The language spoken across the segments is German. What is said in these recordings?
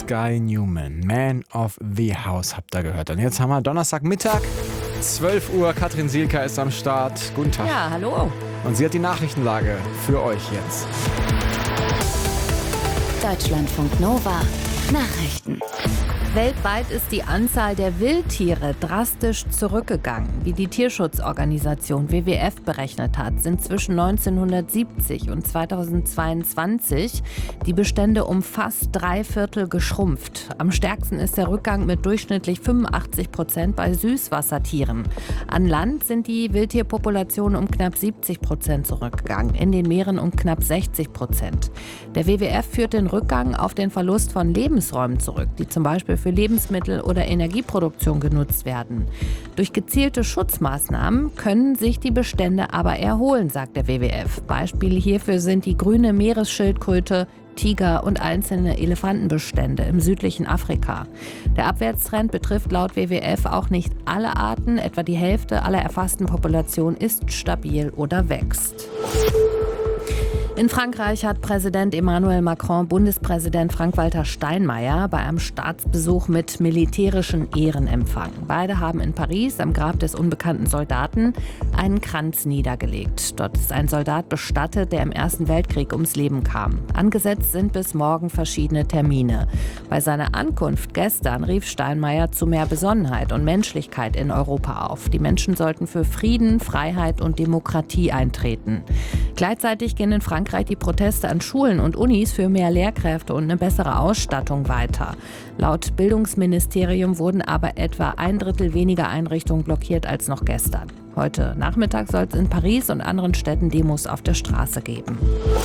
Sky Newman, Man of the House, habt ihr gehört. Und jetzt haben wir Donnerstagmittag, 12 Uhr. Katrin Sielka ist am Start. Guten Tag. Ja, hallo. Und sie hat die Nachrichtenlage für euch jetzt. Deutschlandfunk Nova. Nachrichten. Weltweit ist die Anzahl der Wildtiere drastisch zurückgegangen. Wie die Tierschutzorganisation WWF berechnet hat, sind zwischen 1970 und 2022 die Bestände um fast 3/4 geschrumpft. Am stärksten ist der Rückgang mit durchschnittlich 85% bei Süßwassertieren. An Land sind die Wildtierpopulationen um knapp 70% zurückgegangen, in den Meeren um knapp 60%. Der WWF führt den Rückgang auf den Verlust von Lebensräumen zurück, die zum Beispiel für Lebensmittel- oder Energieproduktion genutzt werden. Durch gezielte Schutzmaßnahmen können sich die Bestände aber erholen, sagt der WWF. Beispiele hierfür sind die grüne Meeresschildkröte, Tiger und einzelne Elefantenbestände im südlichen Afrika. Der Abwärtstrend betrifft laut WWF auch nicht alle Arten, etwa die Hälfte aller erfassten Populationen ist stabil oder wächst. In Frankreich hat Präsident Emmanuel Macron Bundespräsident Frank-Walter Steinmeier bei einem Staatsbesuch mit militärischen Ehren empfangen. Beide haben in Paris am Grab des unbekannten Soldaten einen Kranz niedergelegt. Dort ist ein Soldat bestattet, der im Ersten Weltkrieg ums Leben kam. Angesetzt sind bis morgen verschiedene Termine. Bei seiner Ankunft gestern rief Steinmeier zu mehr Besonnenheit und Menschlichkeit in Europa auf. Die Menschen sollten für Frieden, Freiheit und Demokratie eintreten. Gleichzeitig gehen in Frankreich die Proteste an Schulen und Unis für mehr Lehrkräfte und eine bessere Ausstattung weiter. Laut Bildungsministerium wurden aber etwa 1/3 weniger Einrichtungen blockiert als noch gestern. Heute Nachmittag soll es in Paris und anderen Städten Demos auf der Straße geben.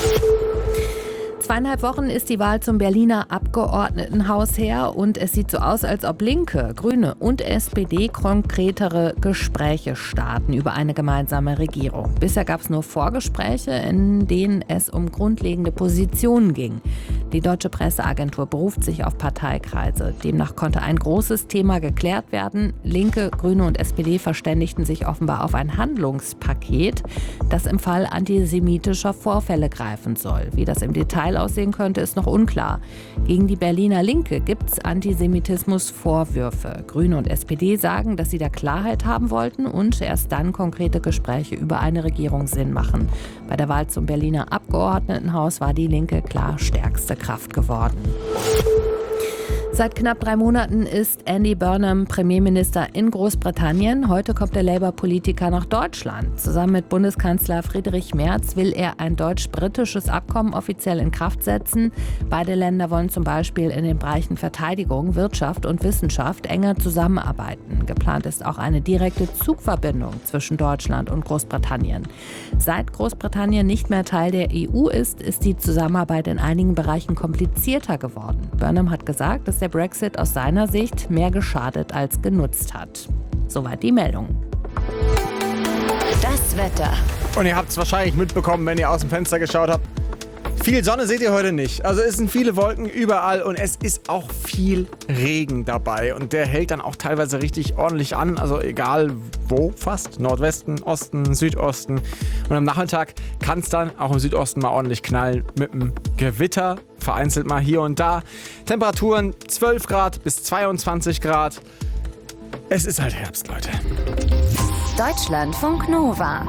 2,5 Wochen ist die Wahl zum Berliner Abgeordnetenhaus her und es sieht so aus, als ob Linke, Grüne und SPD konkretere Gespräche starten über eine gemeinsame Regierung. Bisher gab es nur Vorgespräche, in denen es um grundlegende Positionen ging. Die Deutsche Presseagentur beruft sich auf Parteikreise. Demnach konnte ein großes Thema geklärt werden. Linke, Grüne und SPD verständigten sich offenbar auf ein Handlungspaket, das im Fall antisemitischer Vorfälle greifen soll. Wie das im Detail aussehen könnte, ist noch unklar. Gegen die Berliner Linke gibt es Antisemitismusvorwürfe. Grüne und SPD sagen, dass sie da Klarheit haben wollten und erst dann konkrete Gespräche über eine Regierung Sinn machen. Bei der Wahl zum Berliner Abgeordnetenhaus war die Linke klar stärkste Kraft geworden. Seit knapp 3 Monaten ist Andy Burnham Premierminister in Großbritannien. Heute kommt der Labour-Politiker nach Deutschland. Zusammen mit Bundeskanzler Friedrich Merz will er ein deutsch-britisches Abkommen offiziell in Kraft setzen. Beide Länder wollen zum Beispiel in den Bereichen Verteidigung, Wirtschaft und Wissenschaft enger zusammenarbeiten. Geplant ist auch eine direkte Zugverbindung zwischen Deutschland und Großbritannien. Seit Großbritannien nicht mehr Teil der EU ist, ist die Zusammenarbeit in einigen Bereichen komplizierter geworden. Burnham hat gesagt, dass der Brexit aus seiner Sicht mehr geschadet als genutzt hat. Soweit die Meldung. Das Wetter. Und ihr habt es wahrscheinlich mitbekommen, wenn ihr aus dem Fenster geschaut habt. Viel Sonne seht ihr heute nicht. Also es sind viele Wolken überall und es ist auch viel Regen dabei. Und der hält dann auch teilweise richtig ordentlich an. Also egal wo, fast. Nordwesten, Osten, Südosten. Und am Nachmittag kann es dann auch im Südosten mal ordentlich knallen mit einem Gewitter. Vereinzelt mal hier und da. Temperaturen 12 Grad bis 22 Grad. Es ist halt Herbst, Leute. Deutschlandfunk Nova.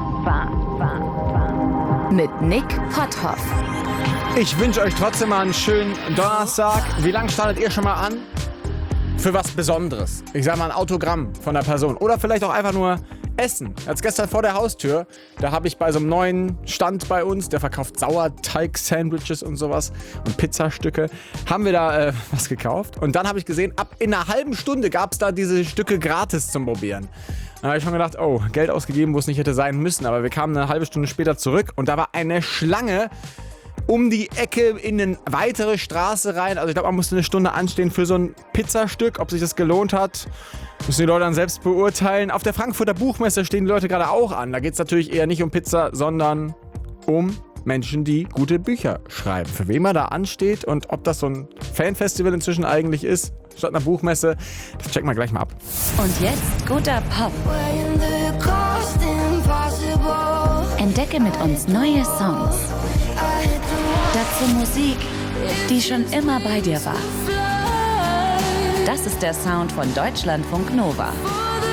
Mit Nick Potthoff. Ich wünsche euch trotzdem mal einen schönen Donnerstag. Wie lange startet ihr schon mal an? Für was Besonderes. Ich sag mal ein Autogramm von der Person. Oder vielleicht auch einfach nur Essen. Jetzt gestern vor der Haustür, da habe ich bei so einem neuen Stand bei uns, der verkauft Sauerteig-Sandwiches und sowas und Pizzastücke, haben wir da was gekauft. Und dann habe ich gesehen, ab in einer halben Stunde gab es da diese Stücke gratis zum Probieren. Dann habe ich schon gedacht, oh, Geld ausgegeben, wo es nicht hätte sein müssen. Aber wir kamen eine halbe Stunde später zurück und da war eine Schlange um die Ecke in eine weitere Straße rein. Also ich glaube, man musste eine Stunde anstehen für so ein Pizzastück. Ob sich das gelohnt hat, müssen die Leute dann selbst beurteilen. Auf der Frankfurter Buchmesse stehen die Leute gerade auch an. Da geht es natürlich eher nicht um Pizza, sondern um Menschen, die gute Bücher schreiben. Für wen man da ansteht und ob das so ein Fanfestival inzwischen eigentlich ist, statt einer Buchmesse, das checken wir gleich mal ab. Und jetzt guter Pop. Entdecke mit uns neue Songs. Dazu Musik, die schon immer bei dir war. Das ist der Sound von Deutschlandfunk Nova.